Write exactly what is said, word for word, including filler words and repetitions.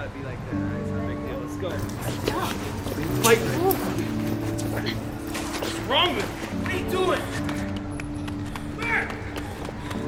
gotta be like that, right? It's no big deal. Let's go. Stop. Fight. What's wrong with you?